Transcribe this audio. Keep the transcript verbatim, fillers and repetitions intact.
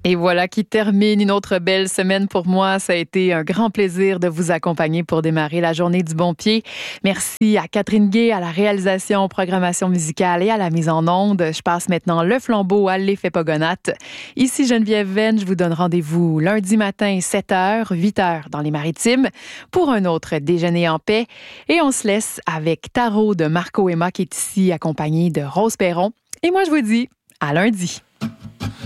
Et voilà qui termine une autre belle semaine pour moi. Ça a été un grand plaisir de vous accompagner pour démarrer la journée du bon pied. Merci à Catherine Gay, à la réalisation, programmation musicale et à la mise en onde. Je passe maintenant le flambeau à l'effet Pogonatte. Ici Geneviève Venn, je vous donne rendez-vous lundi matin, sept heures, huit heures dans les Maritimes pour un autre déjeuner en paix. Et on se laisse avec Tarot de Marco Emma qui est ici accompagné de Rose Perron. Et moi, je vous dis à lundi.